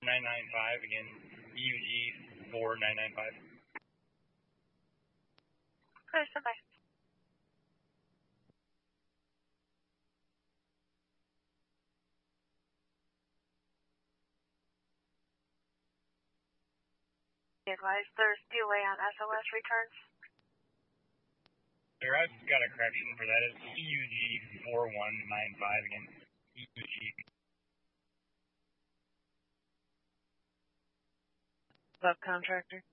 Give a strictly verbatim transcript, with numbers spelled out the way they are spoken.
nine nine five, again, E U G four nine nine five. Okay, stand by. Advise there's delay on S O S returns. Sir, I've got a correction for that. It's E U G four one nine five, again, E U G. Subcontractor.